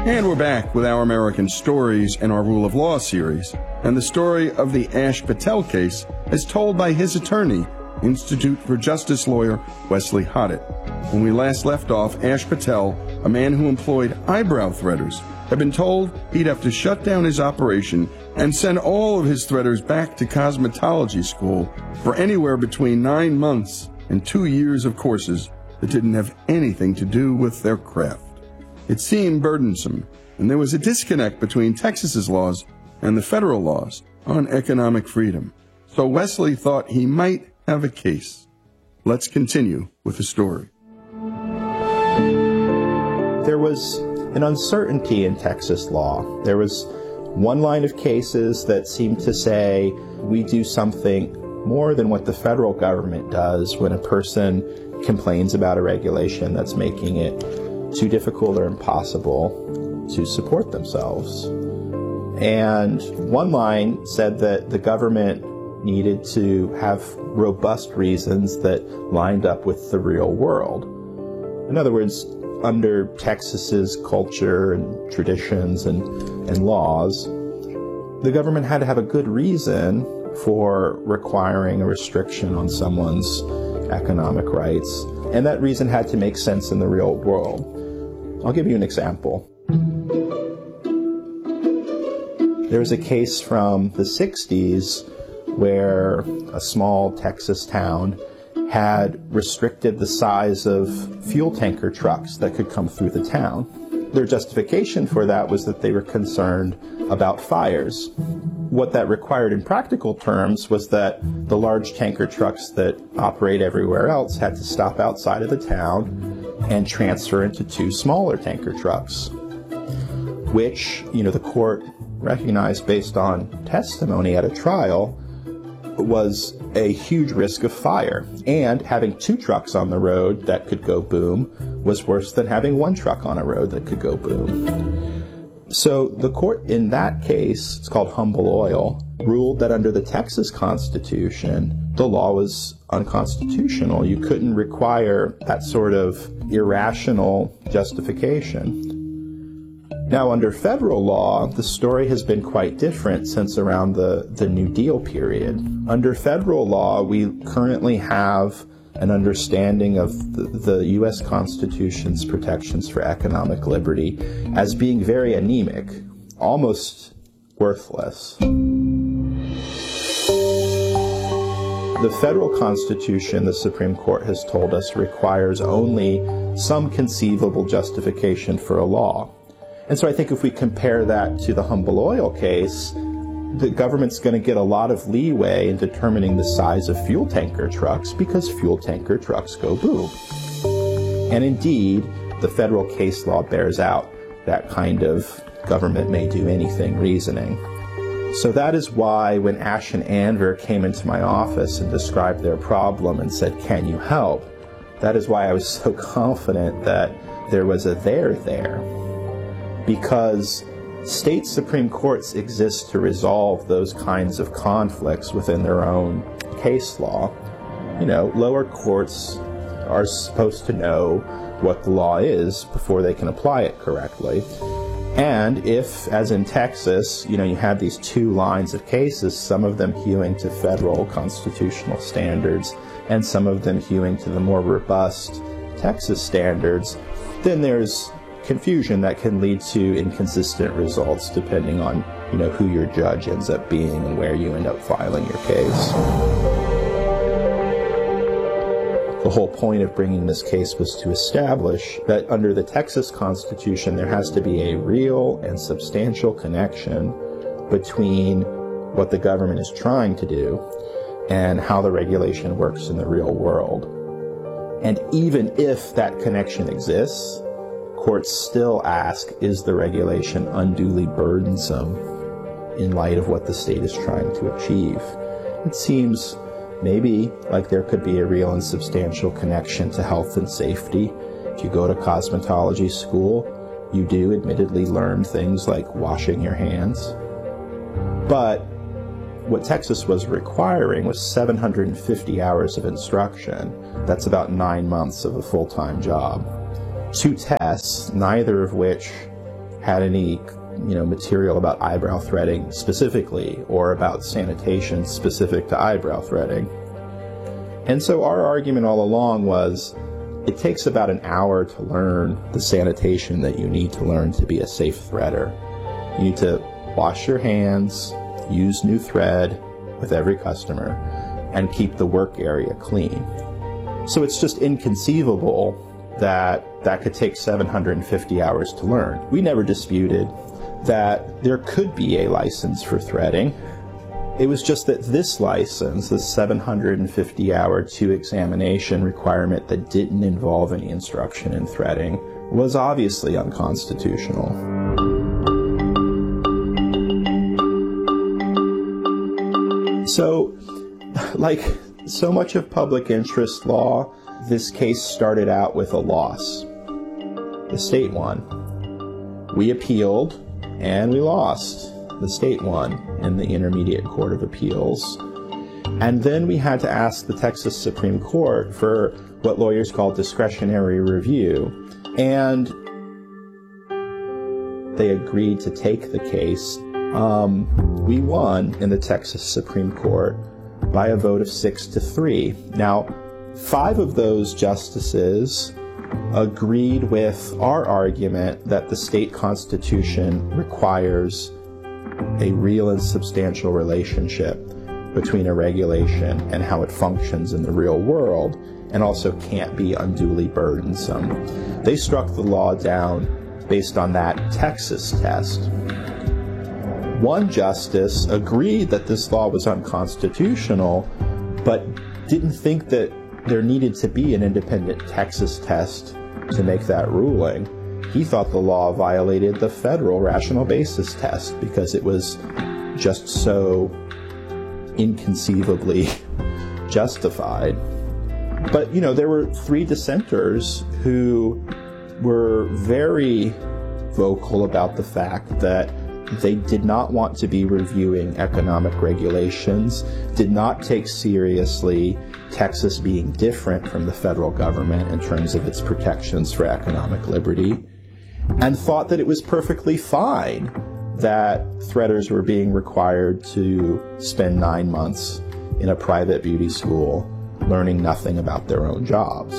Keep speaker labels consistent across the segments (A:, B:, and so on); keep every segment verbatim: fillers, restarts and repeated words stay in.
A: And we're back with Our American Stories and our Rule of Law series, and the story of the Ash Patel case as told by his attorney, Institute for Justice lawyer Wesley Hoddett. When we last left off, Ash Patel, a man who employed eyebrow threaders, had been told he'd have to shut down his operation and send all of his threaders back to cosmetology school for anywhere between nine months and two years of courses that didn't have anything to do with their craft. It seemed burdensome, and there was a disconnect between Texas's laws and the federal laws on economic freedom. So Wesley thought he might have a case. Let's continue with the story.
B: There was an uncertainty in Texas law. There was one line of cases that seemed to say we do something more than what the federal government does when a person complains about a regulation that's making it too difficult or impossible to support themselves. And one line said that the government needed to have robust reasons that lined up with the real world. In other words, under Texas's culture and traditions and, and laws, the government had to have a good reason for requiring a restriction on someone's economic rights, and that reason had to make sense in the real world. I'll give you an example. There was a case from the sixties where a small Texas town had restricted the size of fuel tanker trucks that could come through the town. Their justification for that was that they were concerned about fires. What that required in practical terms was that the large tanker trucks that operate everywhere else had to stop outside of the town and transfer into two smaller tanker trucks, which, you know, the court recognized based on testimony at a trial was a huge risk of fire. And having two trucks on the road that could go boom was worse than having one truck on a road that could go boom. So the court in that case, it's called Humble Oil, ruled that under the Texas Constitution, the law was unconstitutional. You couldn't require that sort of irrational justification. Now, under federal law, the story has been quite different since around the, the New Deal period. Under federal law, we currently have an understanding of the, the U S Constitution's protections for economic liberty as being very anemic, almost worthless. The federal Constitution, the Supreme Court has told us, requires only some conceivable justification for a law. And so I think if we compare that to the Humble Oil case, the government's going to get a lot of leeway in determining the size of fuel tanker trucks because fuel tanker trucks go boom. And indeed, the federal case law bears out that kind of government may do anything reasoning. So that is why when Ash and Anver came into my office and described their problem and said, "Can you help?" that is why I was so confident that there was a there there. Because state Supreme Courts exist to resolve those kinds of conflicts within their own case law. You know, lower courts are supposed to know what the law is before they can apply it correctly. And if, as in Texas, you know, you have these two lines of cases, some of them hewing to federal constitutional standards and some of them hewing to the more robust Texas standards, then there's confusion that can lead to inconsistent results depending on, you know, who your judge ends up being and where you end up filing your case. The whole point of bringing this case was to establish that under the Texas Constitution there has to be a real and substantial connection between what the government is trying to do and how the regulation works in the real world. And even if that connection exists, courts still ask, is the regulation unduly burdensome in light of what the state is trying to achieve? It seems maybe like there could be a real and substantial connection to health and safety. If you go to cosmetology school, you do admittedly learn things like washing your hands. But what Texas was requiring was seven hundred fifty hours of instruction. That's about nine months of a full-time job. Two tests, neither of which had any you know, material about eyebrow threading specifically, or about sanitation specific to eyebrow threading. And so our argument all along was, it takes about an hour to learn the sanitation that you need to learn to be a safe threader. You need to wash your hands, use new thread with every customer, and keep the work area clean. So it's just inconceivable that that could take seven hundred fifty hours to learn. We never disputed that there could be a license for threading. It was just that this license, the seven hundred fifty hour two examination requirement that didn't involve any instruction in threading, was obviously unconstitutional. So, like so much of public interest law, this case started out with a loss. The state won. We appealed, and we lost. The state won in the Intermediate Court of Appeals. And then we had to ask the Texas Supreme Court for what lawyers call discretionary review. And they agreed to take the case. Um, we won in the Texas Supreme Court by a vote of six to three. Now, five of those justices agreed with our argument that the state constitution requires a real and substantial relationship between a regulation and how it functions in the real world, and also can't be unduly burdensome. They struck the law down based on that Texas test. One justice agreed that this law was unconstitutional, but didn't think that there needed to be an independent Texas test to make that ruling. He thought the law violated the federal rational basis test because it was just so inconceivably justified. But, you know, there were three dissenters who were very vocal about the fact that they did not want to be reviewing economic regulations, did not take seriously Texas being different from the federal government in terms of its protections for economic liberty, and thought that it was perfectly fine that threaders were being required to spend nine months in a private beauty school learning nothing about their own jobs.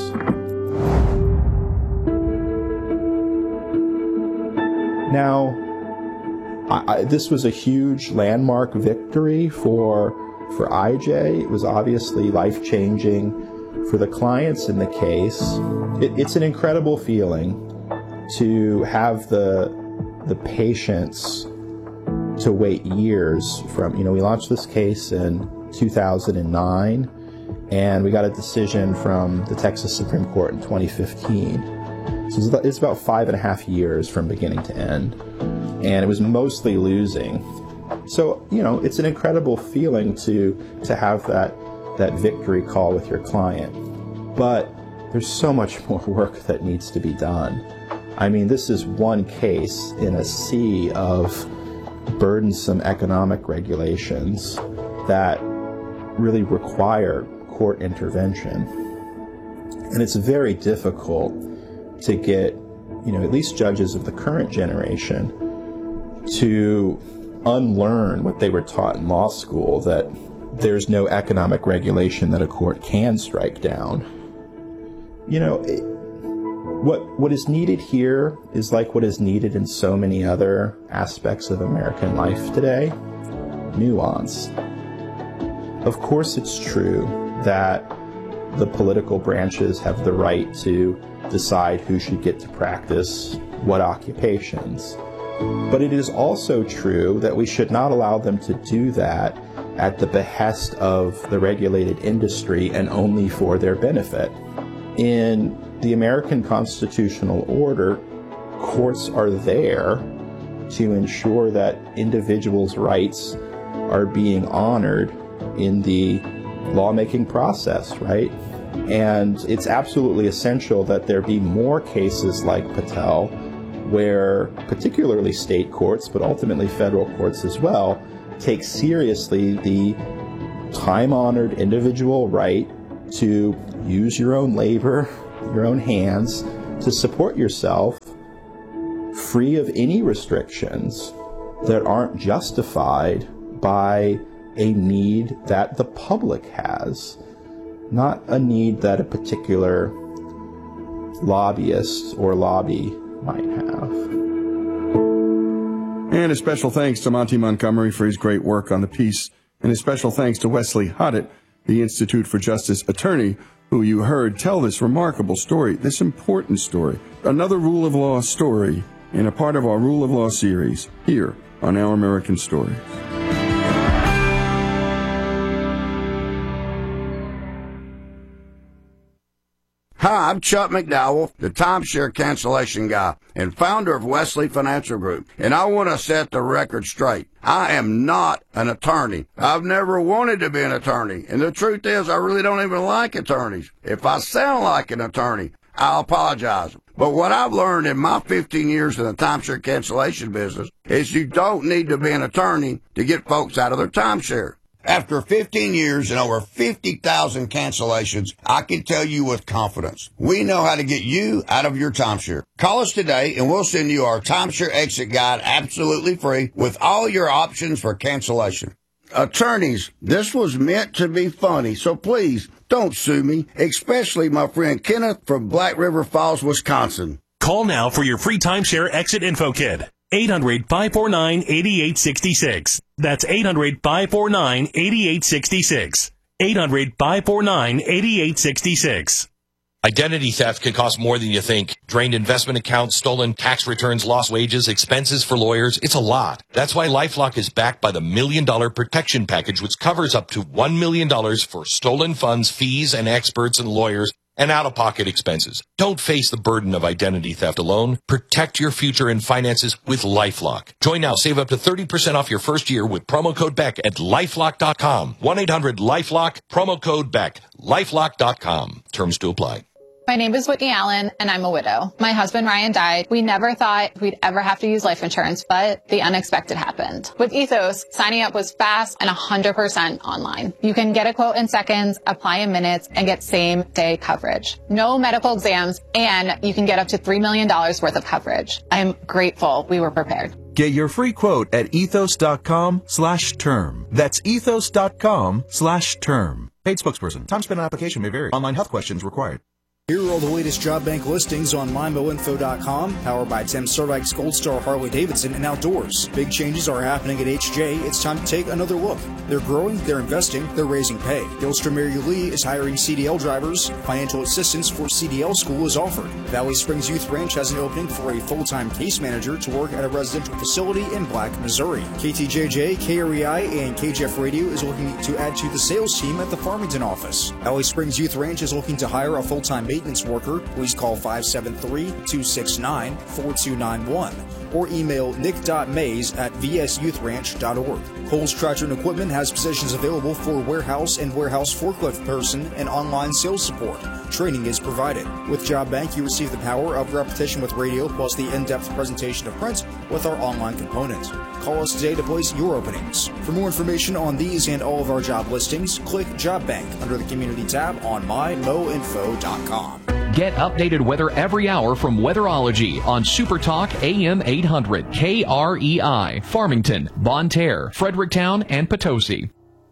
B: Now, I, I, this was a huge landmark victory for, for I J. It was obviously life-changing for the clients in the case. It, it's an incredible feeling to have the, the patience to wait years from, you know, we launched this case in two thousand nine, and we got a decision from the Texas Supreme Court in twenty fifteen. So it's about five and a half years from beginning to end, and it was mostly losing. So, you know, it's an incredible feeling to to have that that victory call with your client. But there's so much more work that needs to be done. I mean, this is one case in a sea of burdensome economic regulations that really require court intervention. And it's very difficult to get, you know, at least judges of the current generation to unlearn what they were taught in law school, that there's no economic regulation that a court can strike down. You know, it, what what is needed here is like what is needed in so many other aspects of American life today: nuance. Of course, it's true that the political branches have the right to decide who should get to practice what occupations. But it is also true that we should not allow them to do that at the behest of the regulated industry and only for their benefit. In the American constitutional order, courts are there to ensure that individuals' rights are being honored in the lawmaking process, right? And it's absolutely essential that there be more cases like Patel, where particularly state courts, but ultimately federal courts as well, take seriously the time-honored individual right to use your own labor, your own hands, to support yourself free of any restrictions that aren't justified by a need that the public has, not a need that a particular lobbyist or lobby might have.
A: And a special thanks to Monty Montgomery for his great work on the piece, and a special thanks to Wesley Hoddett, the Institute for Justice attorney, who you heard tell this remarkable story, this important story, another rule of law story, and a part of our Rule of Law series here on Our American Stories.
C: Hi, I'm Chuck McDowell, the timeshare cancellation guy and founder of Wesley Financial Group, and I want to set the record straight. I am not an attorney. I've never wanted to be an attorney, and the truth is I really don't even like attorneys. If I sound like an attorney, I'll apologize. But what I've learned in my fifteen years in the timeshare cancellation business is you don't need to be an attorney to get folks out of their timeshare. After fifteen years and over fifty thousand cancellations, I can tell you with confidence, we know how to get you out of your timeshare. Call us today and we'll send you our timeshare exit guide absolutely free with all your options for cancellation. Attorneys, this was meant to be funny, so please don't sue me, especially my friend Kenneth from Black River Falls, Wisconsin.
D: Call now for your free timeshare exit info kit. eight hundred, five four nine, eight eight six six. That's eight hundred, five four nine, eight eight six six. eight hundred, five four nine, eight eight six six.
E: Identity theft can cost more than you think. Drained investment accounts, stolen tax returns, lost wages, expenses for lawyers. It's a lot. That's why LifeLock is backed by the Million Dollar Protection Package, which covers up to one million dollars for stolen funds, fees, and experts and lawyers, and out-of-pocket expenses. Don't face the burden of identity theft alone. Protect your future and finances with LifeLock. Join now. Save up to thirty percent off your first year with promo code Beck at lifelock dot com. one eight hundred lifelock, promo code Beck, lifelock dot com. Terms to apply.
F: My name is Whitney Allen, and I'm a widow. My husband, Ryan, died. We never thought we'd ever have to use life insurance, but the unexpected happened. With Ethos, signing up was fast and one hundred percent online. You can get a quote in seconds, apply in minutes, and get same-day coverage. No medical exams, and you can get up to three million dollars worth of coverage. I'm grateful we were prepared.
G: Get your free quote at ethos.com slash term. That's ethos.com slash term. Paid spokesperson. Time spent on application may vary. Online health questions required.
H: Here are all the latest job bank listings on my mo info dot com, powered by Tim Sardike's Gold Star Harley-Davidson and Outdoors. Big changes are happening at H J. It's time to take another look. They're growing, they're investing, they're raising pay. Gilster Mary Lee is hiring C D L drivers. Financial assistance for C D L school is offered. Valley Springs Youth Ranch has an opening for a full-time case manager to work at a residential facility in Black, Missouri. K T J J, K R E I, and K J F Radio is looking to add to the sales team at the Farmington office. Valley Springs Youth Ranch is looking to hire a full-time maintenance worker. Please call five seven three, two six nine, four two nine one or email nick dot mays at v s youth ranch dot org. Coles Tractor and Equipment has positions available for warehouse and warehouse forklift person and online sales support. Training is provided. With Job Bank, you receive the power of repetition with radio plus the in-depth presentation of print with our online component. Call us today to place your openings. For more information on these and all of our job listings, click Job Bank under the Community tab on my mo info dot com.
I: Get updated weather every hour from Weatherology on Super Talk A M eight hundred, K R E I, Farmington, Bonne Terre, Fredericktown, and Potosi.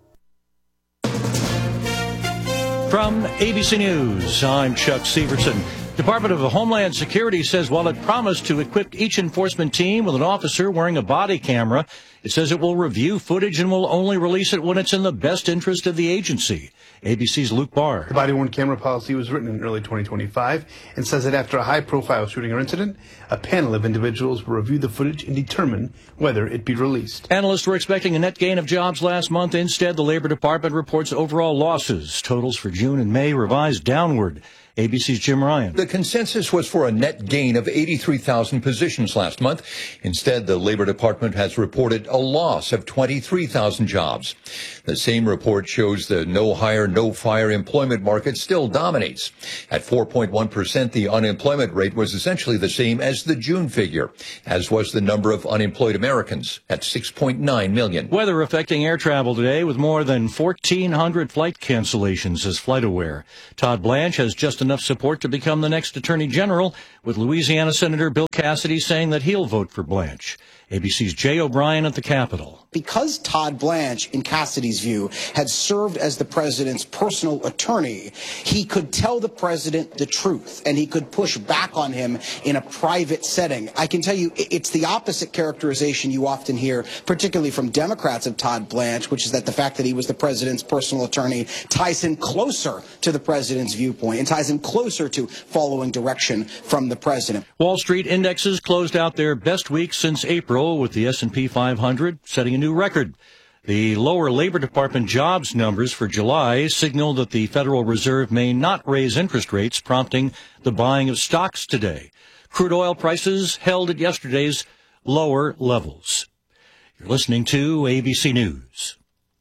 J: From A B C News, I'm Chuck Severson. Department of Homeland Security says while it promised to equip each enforcement team with an officer wearing a body camera, it says it will review footage and will only release it when it's in the best interest of the agency. A B C's Luke Barr.
K: The body-worn camera policy was written in early twenty twenty-five and says that after a high-profile shooting or incident, a panel of individuals will review the footage and determine whether it be released.
J: Analysts were expecting a net gain of jobs last month. Instead, the Labor Department reports overall losses. Totals for June and May revised downward. A B C's Jim Ryan.
L: The consensus was for a net gain of eighty-three thousand positions last month. Instead, the Labor Department has reported a loss of twenty-three thousand jobs. The same report shows the no hire, no fire employment market still dominates. At four point one percent, the unemployment rate was essentially the same as the June figure, as was the number of unemployed Americans at six point nine million.
J: Weather affecting air travel today with more than fourteen hundred flight cancellations, says FlightAware. Todd Blanche has just enough support to become the next Attorney General with Louisiana Senator Bill Cassidy saying that he'll vote for Blanche. A B C's Jay O'Brien at the Capitol.
M: Because Todd Blanche, in Cassidy's view, had served as the president's personal attorney, he could tell the president the truth, and he could push back on him in a private setting. I can tell you it's the opposite characterization you often hear, particularly from Democrats of Todd Blanche, which is that the fact that he was the president's personal attorney ties him closer to the president's viewpoint and ties him closer to following direction from the president.
J: Wall Street indexes closed out their best week since April, with the S and P five hundred setting a new record. The lower Labor Department jobs numbers for July signal that the Federal Reserve may not raise interest rates, prompting the buying of stocks today. Crude oil prices held at yesterday's lower levels. You're listening to A B C News.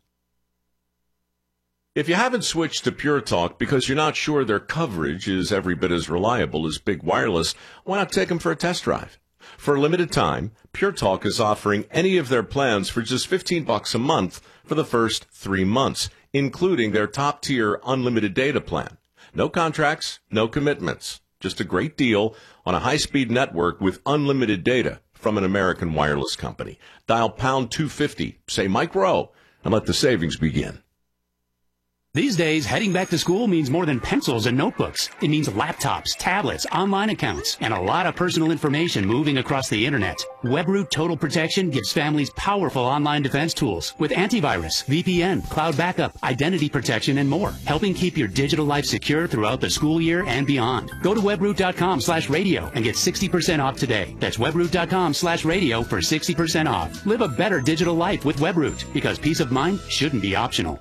N: If you haven't switched to Pure Talk because you're not sure their coverage is every bit as reliable as Big Wireless, why not take them for a test drive? For a limited time, Pure Talk is offering any of their plans for just fifteen bucks a month for the first three months, including their top-tier unlimited data plan. No contracts, no commitments. Just a great deal on a high-speed network with unlimited data from an American wireless company. Dial pound two fifty, say Mike Rowe, and let the savings begin.
O: These days, heading back to school means more than pencils and notebooks. It means laptops, tablets, online accounts, and a lot of personal information moving across the internet. WebRoot Total Protection gives families powerful online defense tools with antivirus, V P N, cloud backup, identity protection, and more, helping keep your digital life secure throughout the school year and beyond. Go to webroot.com slash radio and get sixty percent off today. That's webroot.com slash radio for sixty percent off. Live a better digital life with WebRoot, because peace of mind shouldn't be optional.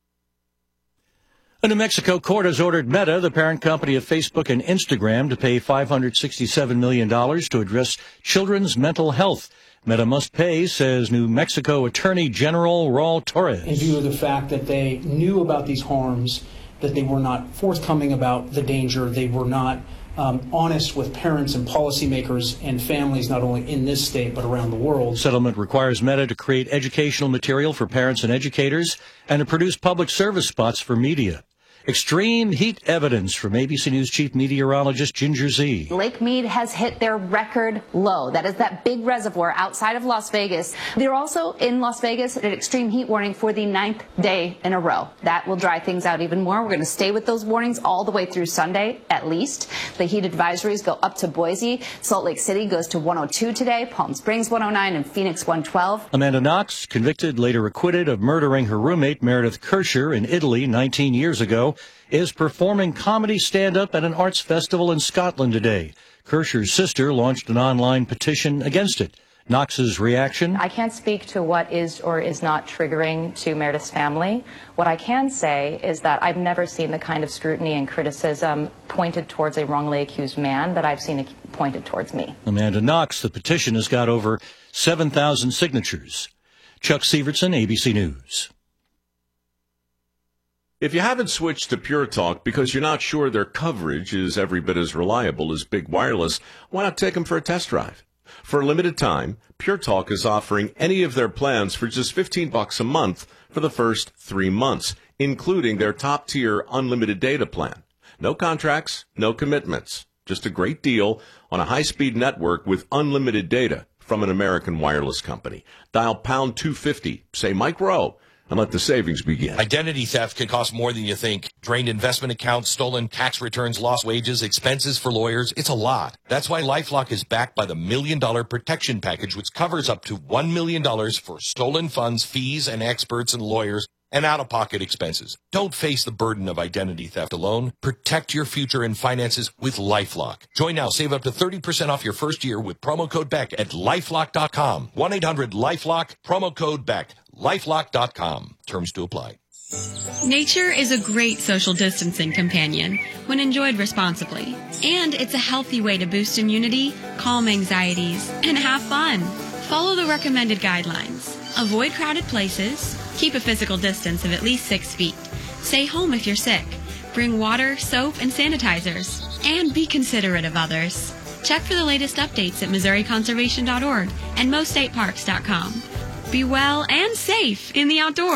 J: A New Mexico court has ordered Meta, the parent company of Facebook and Instagram, to pay five hundred sixty-seven million dollars to address children's mental health. Meta must pay, says New Mexico Attorney General Raul Torres.
P: In view of the fact that they knew about these harms, that they were not forthcoming about the danger, they were not um, honest with parents and policymakers and families, not only in this state but around the world.
J: Settlement requires Meta to create educational material for parents and educators and to produce public service spots for media. Extreme heat evidence from A B C News chief meteorologist Ginger Z.
Q: Lake Mead has hit their record low. That is that big reservoir outside of Las Vegas. They're also in Las Vegas at an extreme heat warning for the ninth day in a row. That will dry things out even more. We're going to stay with those warnings all the way through Sunday, at least. The heat advisories go up to Boise. Salt Lake City goes to one oh two today, Palm Springs one oh nine, and Phoenix one twelve.
J: Amanda Knox, convicted, later acquitted of murdering her roommate Meredith Kirscher in Italy nineteen years ago, is performing comedy stand-up at an arts festival in Scotland today. Kirscher's sister launched an online petition against it. Knox's reaction?
R: I can't speak to what is or is not triggering to Meredith's family. What I can say is that I've never seen the kind of scrutiny and criticism pointed towards a wrongly accused man that I've seen pointed towards me.
J: Amanda Knox, the petition has got over seven thousand signatures. Chuck Severson, A B C News.
N: If you haven't switched to Pure Talk because you're not sure their coverage is every bit as reliable as Big Wireless, why not take them for a test drive? For a limited time, Pure Talk is offering any of their plans for just fifteen bucks a month for the first three months, including their top-tier unlimited data plan. No contracts, no commitments. Just a great deal on a high-speed network with unlimited data from an American wireless company. Dial pound two fifty, say Mike Rowe, and let the savings begin.
E: Identity theft can cost more than you think. Drained investment accounts, stolen tax returns, lost wages, expenses for lawyers. It's a lot. That's why LifeLock is backed by the Million Dollar Protection Package, which covers up to one million dollars for stolen funds, fees, and experts and lawyers, and out-of-pocket expenses. Don't face the burden of identity theft alone. Protect your future and finances with LifeLock. Join now. Save up to thirty percent off your first year with promo code Beck at lifelock dot com. one eight hundred lifelock, promo code Beck. lifelock dot com. Terms to apply.
S: Nature is a great social distancing companion when enjoyed responsibly. And it's a healthy way to boost immunity, calm anxieties, and have fun. Follow the recommended guidelines. Avoid crowded places. Keep a physical distance of at least six feet. Stay home if you're sick. Bring water, soap, and sanitizers. And be considerate of others. Check for the latest updates at Missouri Conservation dot org and Mo State Parks dot com. Be well and safe in the outdoors.